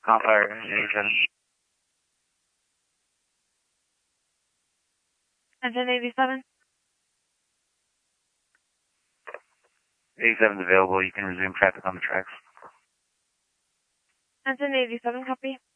Fire 87. Engine 87. 87 is available. You can resume traffic on the tracks. Engine 87, copy.